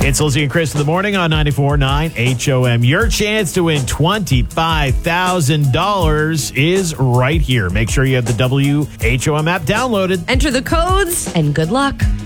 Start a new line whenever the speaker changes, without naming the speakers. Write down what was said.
It's Lizzie and Chris in the morning on 94.9 HOM. Your chance to win $25,000 is right here. Make sure you have the WHOM app downloaded.
Enter the codes and good luck.